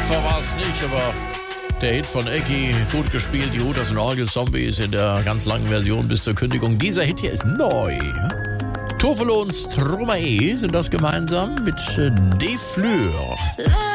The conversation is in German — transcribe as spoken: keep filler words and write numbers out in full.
Treffer war es nicht, aber der Hit von Ecki, gut gespielt, die Hooters and All You Zombies in der ganz langen Version bis zur Kündigung. Dieser Hit hier ist neu. Tofelo und Stromae sind das gemeinsam mit De Fleur.